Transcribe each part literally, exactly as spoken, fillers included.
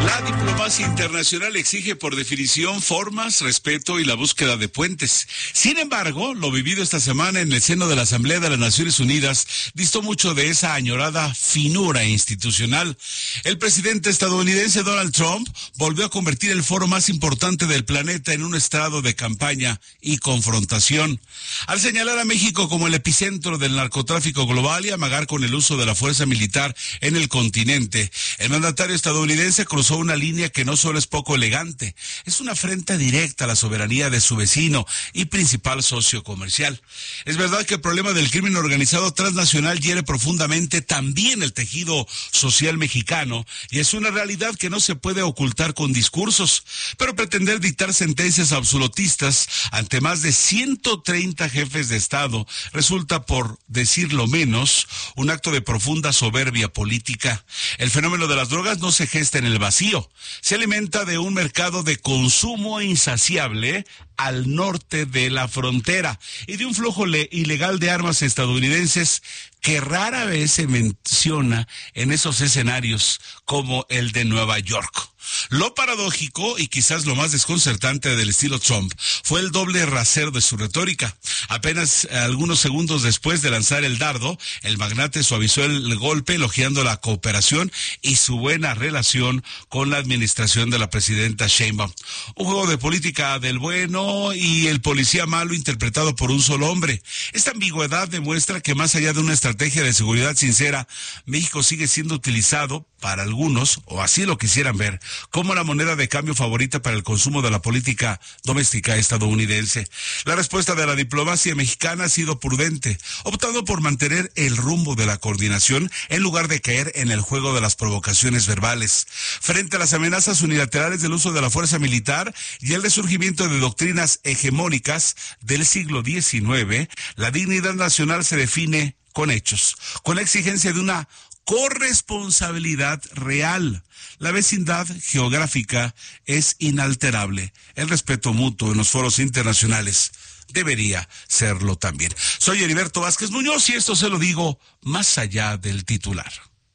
La diplomacia internacional exige por definición formas, respeto y la búsqueda de puentes. Sin embargo, lo vivido esta semana en el seno de la Asamblea de las Naciones Unidas distó mucho de esa añorada finura institucional. El presidente estadounidense Donald Trump volvió a convertir el foro más importante del planeta en un estrado de campaña y confrontación. Al señalar a México como el epicentro del narcotráfico global y amagar con el uso de la fuerza militar en el continente, el mandatario estadounidense cruzó una línea que no solo es poco elegante, es una afrenta directa a la soberanía de su vecino y principal socio comercial. Es verdad que el problema del crimen organizado transnacional hiere profundamente también el tejido social mexicano y es una realidad que no se puede ocultar con discursos, pero pretender dictar sentencias absolutistas ante más de ciento treinta jefes de Estado resulta, por decirlo menos, un acto de profunda soberbia política. El fenómeno de las drogas no se gesta en el vacío, se alimenta de un mercado de consumo insaciable al norte de la frontera y de un flujo ilegal de armas estadounidenses que rara vez se menciona en esos escenarios como el de Nueva York. Lo paradójico y quizás lo más desconcertante del estilo Trump fue el doble rasero de su retórica. Apenas algunos segundos después de lanzar el dardo, el magnate suavizó el golpe elogiando la cooperación y su buena relación con la administración de la presidenta Sheinbaum. Un juego de política del bueno y el policía malo interpretado por un solo hombre. Esta ambigüedad demuestra que más allá de una estrategia de seguridad sincera, México sigue siendo utilizado para algunos, o así lo quisieran ver, como la moneda de cambio favorita para el consumo de la política doméstica estadounidense. La respuesta de la diplomacia mexicana ha sido prudente, optando por mantener el rumbo de la coordinación en lugar de caer en el juego de las provocaciones verbales. Frente a las amenazas unilaterales del uso de la fuerza militar y el resurgimiento de doctrinas hegemónicas del siglo diecinueve, la dignidad nacional se define con hechos, con la exigencia de una corresponsabilidad real. La vecindad geográfica es inalterable. El respeto mutuo en los foros internacionales debería serlo también. Soy Heriberto Vázquez Muñoz y esto se lo digo más allá del titular.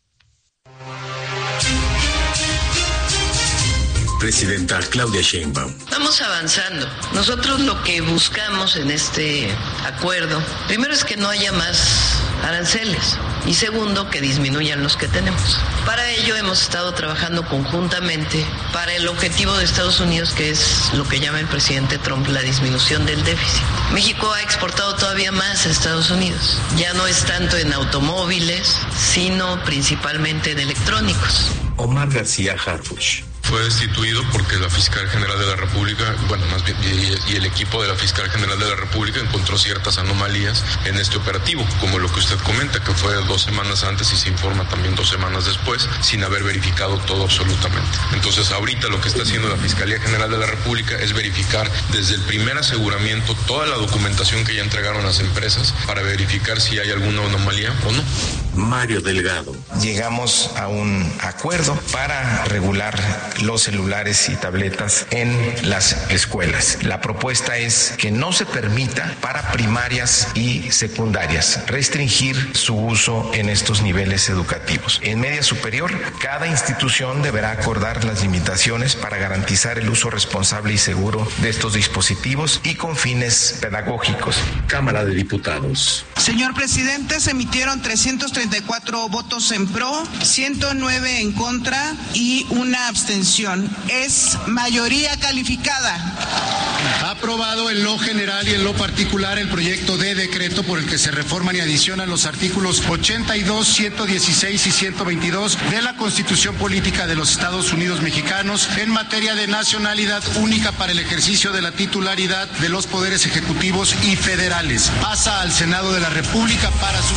Presidenta Claudia Sheinbaum. Vamos avanzando. Nosotros lo que buscamos en este acuerdo, primero es que no haya más aranceles y segundo, que disminuyan los que tenemos. Para ello hemos estado trabajando conjuntamente para el objetivo de Estados Unidos, que es lo que llama el presidente Trump la disminución del déficit. México ha exportado todavía más a Estados Unidos. Ya no es tanto en automóviles, sino principalmente en electrónicos. Omar García Harfuch. Fue destituido porque la fiscal general de la República, bueno, más bien, y, y el equipo de la fiscal general de la República encontró ciertas anomalías en este operativo, como lo que usted comenta, que fue dos semanas antes y se informa también dos semanas después, sin haber verificado todo absolutamente. Entonces, ahorita lo que está haciendo la Fiscalía General de la República es verificar desde el primer aseguramiento toda la documentación que ya entregaron las empresas para verificar si hay alguna anomalía o no. Mario Delgado. Llegamos a un acuerdo para regular los celulares y tabletas en las escuelas. La propuesta es que no se permita para primarias y secundarias restringir su uso en estos niveles educativos. En media superior, cada institución deberá acordar las limitaciones para garantizar el uso responsable y seguro de estos dispositivos y con fines pedagógicos. Cámara de Diputados. Señor presidente, se emitieron trescientos treinta y cuatro votos en pro, ciento nueve en contra y una abstención. Es mayoría calificada. Ha aprobado en lo general y en lo particular el proyecto de decreto por el que se reforman y adicionan los artículos ochenta y dos, ciento dieciséis y ciento veintidós de la Constitución Política de los Estados Unidos Mexicanos en materia de nacionalidad única para el ejercicio de la titularidad de los poderes ejecutivos y federales. Pasa al Senado de la República para sus...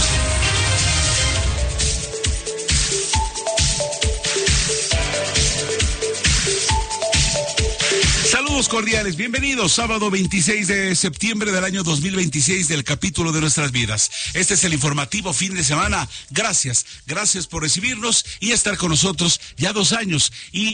Saludos cordiales, bienvenidos, sábado veintiséis de septiembre del año dos mil veintiséis del capítulo de nuestras vidas. Este es el informativo fin de semana. Gracias, gracias por recibirnos y estar con nosotros ya dos años. Y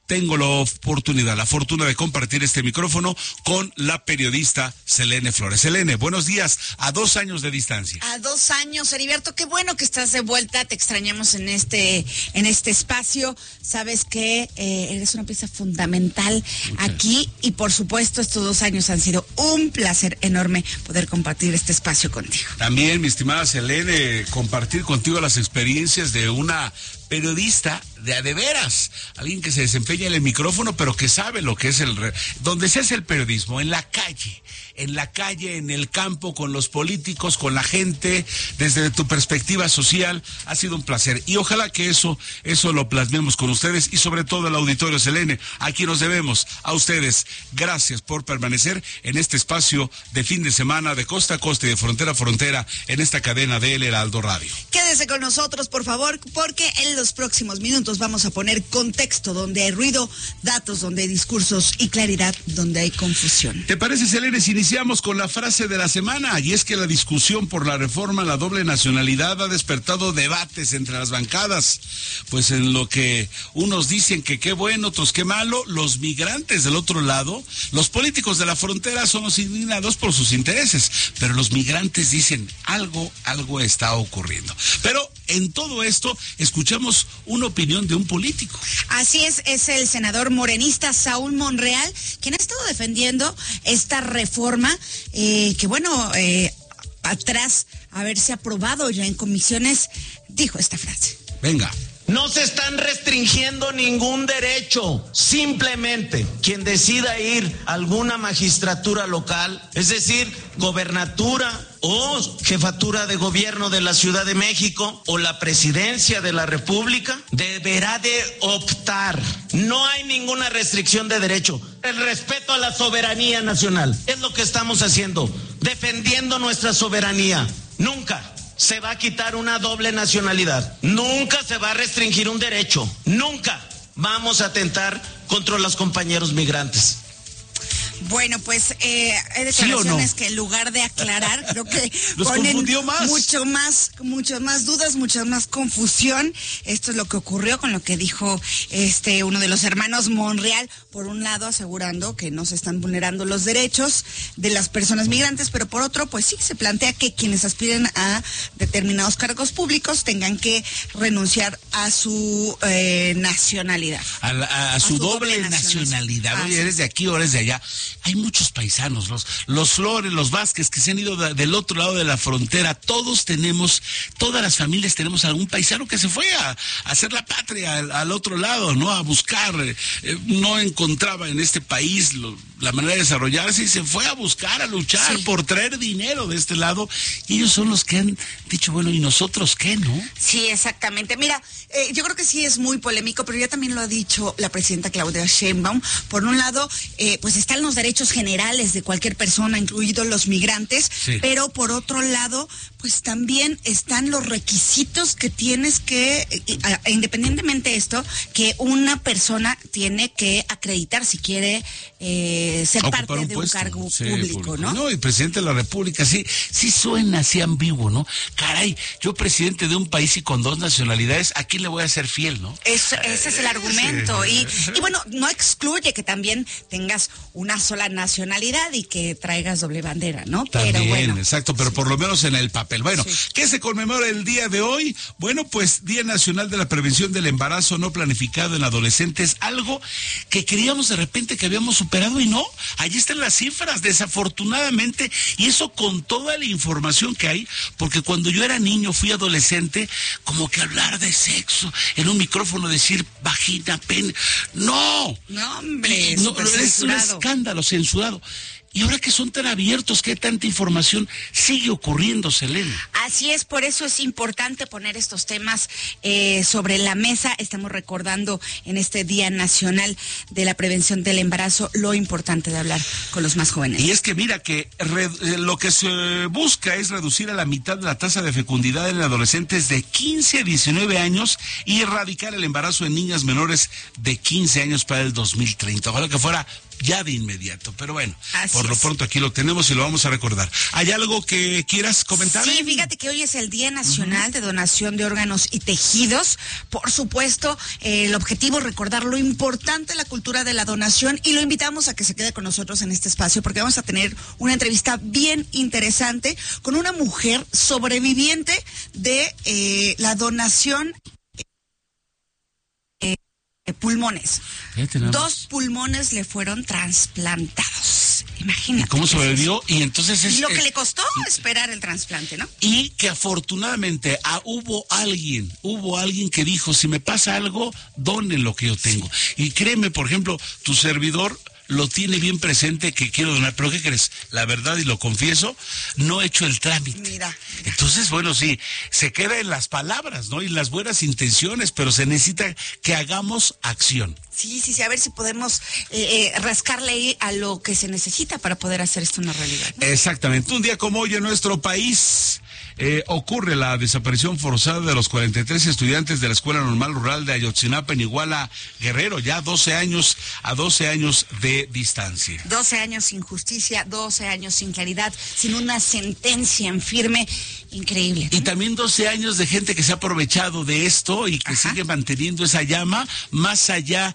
tengo la oportunidad, la fortuna de compartir este micrófono con la periodista Selene Flores. Selene, buenos días, a dos años de distancia. A dos años, Heriberto, qué bueno que estás de vuelta, te extrañamos en este, en este espacio. Sabes que eh, eres una pieza fundamental Muchas. aquí y por supuesto estos dos años han sido un placer enorme poder compartir este espacio contigo. También, mi estimada Selene, compartir contigo las experiencias de una periodista de a de veras, alguien que se desempeña en el micrófono, pero que sabe lo que es el... Re... donde se hace el periodismo, en la calle, en la calle, en el campo, con los políticos, con la gente, desde tu perspectiva social, ha sido un placer. Y ojalá que eso, eso lo plasmemos con ustedes y sobre todo el auditorio Selene, a quien nos debemos, a ustedes. Gracias por permanecer en este espacio de fin de semana, de costa a costa y de frontera a frontera, en esta cadena de El Heraldo Radio. Quédese con nosotros, por favor, porque en los próximos minutos vamos a poner contexto donde hay ruido, datos donde hay discursos y claridad donde hay confusión. ¿Te parece, Selene, si iniciamos con la frase de la semana? Y es que la discusión por la reforma a la doble nacionalidad ha despertado debates entre las bancadas. Pues en lo que unos dicen que qué bueno, otros qué malo, los migrantes del otro lado, los políticos de la frontera son los indignados por sus intereses, pero los migrantes dicen algo, algo está ocurriendo. Pero en todo esto escuchamos una opinión de un político. Así es, es el senador morenista Saúl Monreal, quien ha estado defendiendo esta reforma, eh, que bueno, eh, atrás haberse aprobado ya en comisiones, dijo esta frase. Venga. No se están restringiendo ningún derecho, simplemente quien decida ir a alguna magistratura local, es decir, gobernatura o jefatura de gobierno de la Ciudad de México o la presidencia de la República, deberá de optar. No hay ninguna restricción de derecho. El respeto a la soberanía nacional es lo que estamos haciendo, defendiendo nuestra soberanía. Nunca se va a quitar una doble nacionalidad. Nunca se va a restringir un derecho. Nunca vamos a atentar contra los compañeros migrantes. Bueno, pues eh, hay declaraciones ¿Sí no? que en lugar de aclarar, creo que Los ponen más. mucho más, muchas más dudas, mucha más confusión. Esto es lo que ocurrió con lo que dijo este uno de los hermanos Monreal, por un lado asegurando que no se están vulnerando los derechos de las personas migrantes, pero por otro, pues sí, se plantea que quienes aspiren a determinados cargos públicos tengan que renunciar a su eh, nacionalidad. A, la, a, a, su, a su doble, doble nacionalidad. nacionalidad. Oye, eres de aquí o eres de allá. Hay muchos paisanos, los, los Flores, los Vázquez, que se han ido de, del otro lado de la frontera. Todos tenemos, todas las familias tenemos algún paisano que se fue a, a hacer la patria al, al otro lado, ¿no? A buscar, eh, no encontraba en este país lo, la manera de desarrollarse y se fue a buscar, a luchar sí. por traer dinero de este lado. Y ellos son los que han dicho, bueno, ¿y nosotros qué, no? Sí, exactamente. Mira, eh, yo creo que sí es muy polémico, pero ya también lo ha dicho la presidenta Claudia Sheinbaum. Por un lado, eh, pues están los derechos generales de cualquier persona, incluidos los migrantes, sí. pero por otro lado, pues también están los requisitos que tienes que, eh, independientemente de esto, que una persona tiene que acreditar si quiere eh, ser Ocupar parte un de puesto. un cargo sí, público, público, ¿no? No, y presidente de la República, sí, sí suena así ambiguo, ¿no? Caray, yo presidente de un país y con dos nacionalidades, ¿a quién le voy a ser fiel, no? Es, ese es el argumento. Sí. Y, y bueno, no excluye que también tengas una sola nacionalidad y que traigas doble bandera, ¿no? También, pero bueno, exacto, pero sí. por lo menos en el papel. Bueno, sí. ¿qué se conmemora el día de hoy? Bueno, pues Día Nacional de la Prevención del Embarazo No Planificado en Adolescentes, algo que creíamos de repente que habíamos superado y no. Allí están las cifras, desafortunadamente, y eso con toda la información que hay, porque cuando yo era niño, fui adolescente, como que hablar de sexo en un micrófono, decir vagina, pene, no. No, hombre, no, es un escándalo, censurado. Y ahora que son tan abiertos, que hay tanta información, sigue ocurriendo, Selene. Así es, por eso es importante poner estos temas eh, sobre la mesa. Estamos recordando en este Día Nacional de la Prevención del Embarazo lo importante de hablar con los más jóvenes. Y es que mira que re, lo que se busca es reducir a la mitad la tasa de fecundidad en adolescentes de quince a diecinueve años y erradicar el embarazo en niñas menores de quince años para el dos mil treinta. Ojalá que fuera ya de inmediato. Pero bueno, Así por lo es. pronto aquí lo tenemos y lo vamos a recordar. ¿Hay algo que quieras comentar? Sí, fíjate que hoy es el Día Nacional uh-huh. de Donación de Órganos y Tejidos. Por supuesto, eh, el objetivo es recordar lo importante de la cultura de la donación y lo invitamos a que se quede con nosotros en este espacio porque vamos a tener una entrevista bien interesante con una mujer sobreviviente de eh, la donación eh, de pulmones. Dos pulmones le fueron trasplantados. Imagínate. ¿Y cómo sobrevivió? Y entonces es, y lo que es, le costó esperar el trasplante, ¿no? Y que afortunadamente ah, hubo alguien, hubo alguien que dijo, si me pasa algo, donen lo que yo tengo. Sí. Y créeme, por ejemplo, tu servidor lo tiene bien presente que quiero donar, pero ¿qué crees? La verdad, y lo confieso, no he hecho el trámite. Mira, mira. Entonces, bueno, sí, se queda en las palabras, ¿no? Y las buenas intenciones, pero se necesita que hagamos acción. Sí, sí, sí, a ver si podemos eh, eh, rascarle ahí a lo que se necesita para poder hacer esto una realidad, ¿no? Exactamente. Un día como hoy en nuestro país eh, ocurre la desaparición forzada de los cuarenta y tres estudiantes de la Escuela Normal Rural de Ayotzinapa en Iguala, Guerrero, ya doce años a doce años de distancia. doce años sin justicia, doce años sin claridad, sin una sentencia en firme. Increíble, ¿no? Y también doce años de gente que se ha aprovechado de esto y que Ajá. sigue manteniendo esa llama, más allá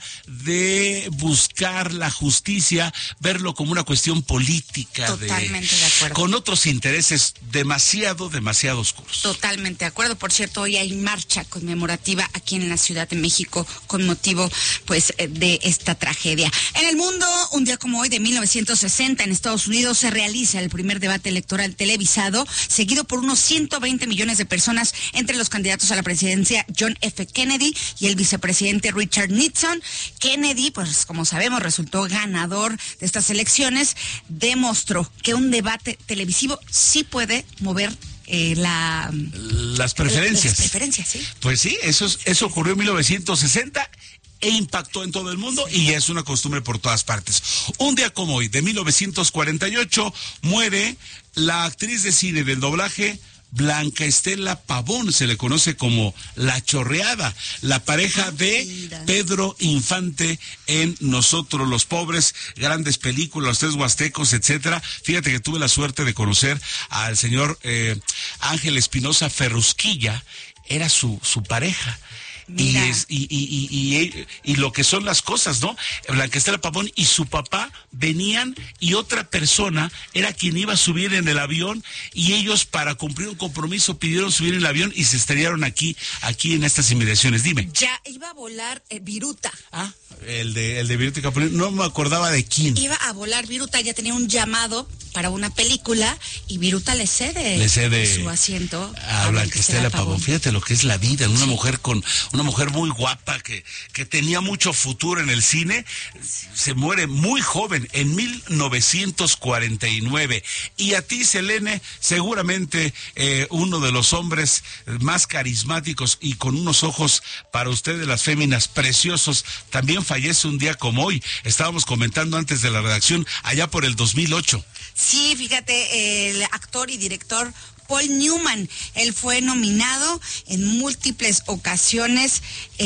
de buscar la justicia, verlo como una cuestión política. Totalmente de, de acuerdo. Con otros intereses demasiado, demasiado oscuros. Totalmente de acuerdo. Por cierto, hoy hay marcha conmemorativa aquí en la Ciudad de México con motivo, pues, de esta tragedia. En el mundo, un día como hoy de mil novecientos sesenta, en Estados Unidos se realiza el primer debate electoral televisado, seguido por unos ciento veinte millones de personas entre los candidatos a la presidencia John F. Kennedy y el vicepresidente Richard Nixon. Kennedy, pues como sabemos, resultó ganador de estas elecciones, demostró que un debate televisivo sí puede mover eh, la las preferencias. Las preferencias, sí. Pues sí, eso, es, eso ocurrió en mil novecientos sesenta. E impactó en todo el mundo y ya es una costumbre por todas partes. Un día como hoy, de mil novecientos cuarenta y ocho, muere la actriz de cine del doblaje Blanca Estela Pavón, se le conoce como La Chorreada, la pareja de Pedro Infante en Nosotros los Pobres, grandes películas, Los Tres Huastecos, etcétera. Fíjate que tuve la suerte de conocer al señor eh, Ángel Espinosa Ferrusquilla, era su, su pareja. Y, es, y, y, y, y, y lo que son las cosas, ¿no? Blanca Estela Pavón y su papá venían y otra persona era quien iba a subir en el avión y ellos para cumplir un compromiso pidieron subir en el avión y se estrellaron aquí, aquí en estas inmediaciones. Dime. Ya iba a volar eh, Viruta. Ah, el de, el de Viruta y Capulina, no me acordaba de quién. Iba a volar Viruta, ya tenía un llamado para una película y Viruta le cede, le cede su asiento a, a Blanca Estela Pavón. Pavón. Fíjate lo que es la vida, una sí. mujer con una mujer muy guapa que, que tenía mucho futuro en el cine, se muere muy joven en mil novecientos cuarenta y nueve. Y a ti, Selene, seguramente eh, uno de los hombres más carismáticos y con unos ojos para ustedes las féminas preciosos, también fallece un día como hoy. Estábamos comentando antes de la redacción, allá por el dos mil ocho. Sí, fíjate, el actor y director Paul Newman, él fue nominado en múltiples ocasiones,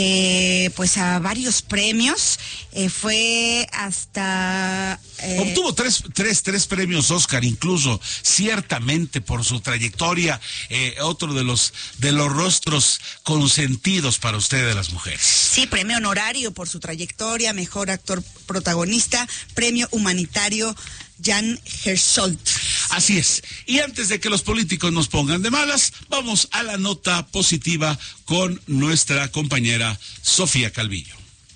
eh, pues a varios premios, eh, fue hasta... Eh... Obtuvo tres, tres, tres premios Oscar, incluso, ciertamente por su trayectoria, eh, otro de los, de los rostros consentidos para ustedes las mujeres. Sí, premio honorario por su trayectoria, mejor actor protagonista, premio humanitario Jan Herzold. Así es. Y antes de que los políticos nos pongan de malas, vamos a la nota positiva con nuestra compañera Sofía Calvillo.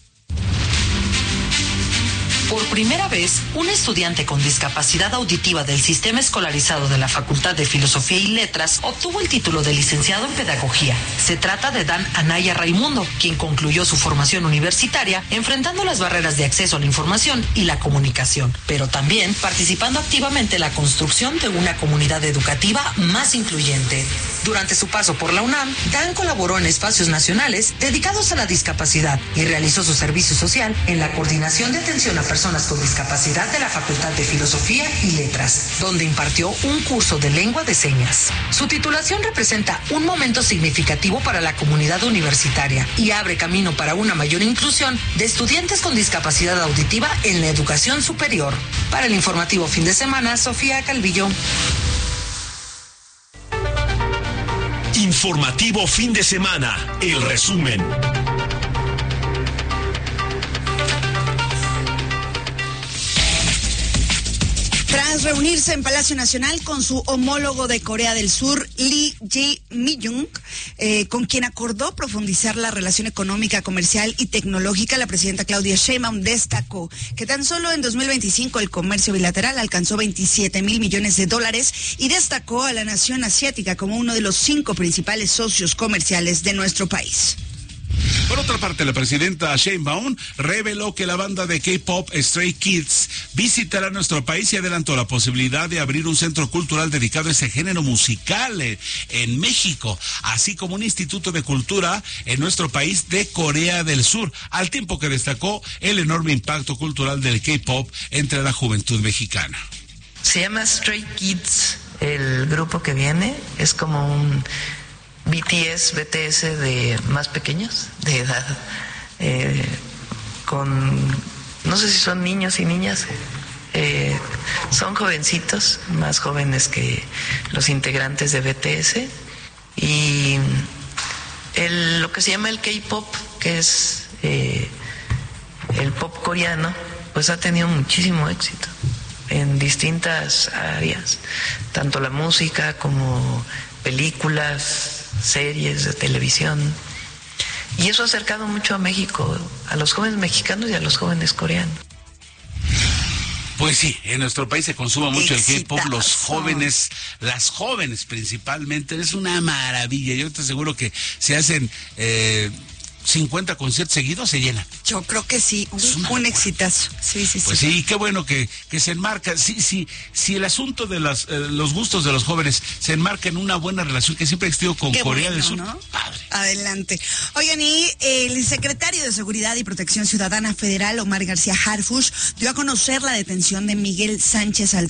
Por primera vez, un estudiante con discapacidad auditiva del sistema escolarizado de la Facultad de Filosofía y Letras obtuvo el título de licenciado en Pedagogía. Se trata de Dan Anaya Raimundo, quien concluyó su formación universitaria enfrentando las barreras de acceso a la información y la comunicación, pero también participando activamente en la construcción de una comunidad educativa más incluyente. Durante su paso por la UNAM, Dan colaboró en espacios nacionales dedicados a la discapacidad y realizó su servicio social en la Coordinación de Atención a Personas con Discapacidad de la Facultad de Filosofía y Letras, donde impartió un curso de lengua de señas. Su titulación representa un momento significativo para la comunidad universitaria y abre camino para una mayor inclusión de estudiantes con discapacidad auditiva en la educación superior. Para el informativo fin de semana, Sofía Calvillo. Informativo fin de semana, el resumen. Tras reunirse en Palacio Nacional con su homólogo de Corea del Sur, Lee Jae-myung, eh, con quien acordó profundizar la relación económica, comercial y tecnológica, la presidenta Claudia Sheinbaum destacó que tan solo en dos mil veinticinco el comercio bilateral alcanzó veintisiete mil millones de dólares y destacó a la nación asiática como uno de los cinco principales socios comerciales de nuestro país. Por otra parte, la presidenta Sheinbaum reveló que la banda de K-pop Stray Kids visitará nuestro país y adelantó la posibilidad de abrir un centro cultural dedicado a ese género musical en, en México, así como un instituto de cultura en nuestro país de Corea del Sur, al tiempo que destacó el enorme impacto cultural del K-pop entre la juventud mexicana. Se llama Stray Kids, el grupo que viene, es como un B T S, B T S de más pequeños, de edad, eh, con, no sé si son niños y niñas, eh, son jovencitos, más jóvenes que los integrantes de B T S, y el, lo que se llama el K-pop, que es eh, el pop coreano, pues ha tenido muchísimo éxito en distintas áreas, tanto la música como películas, series de televisión, y eso ha acercado mucho a México, a los jóvenes mexicanos y a los jóvenes coreanos. Pues sí, en nuestro país se consuma mucho el K-pop, los jóvenes, las jóvenes principalmente, es una maravilla. Yo te aseguro que se hacen eh, cincuenta conciertos seguidos, se llenan. Yo creo que sí, un, un exitazo. Sí, sí, pues sí. sí, qué bueno que, que se enmarca. Sí, sí, si el asunto de las, eh, los gustos de los jóvenes se enmarca en una buena relación que siempre ha existido con qué Corea bueno, del Sur. ¿No? Padre. Adelante. Oigan, y el secretario de Seguridad y Protección Ciudadana Federal, Omar García Harfuch, dio a conocer la detención de Miguel Sánchez Alcántara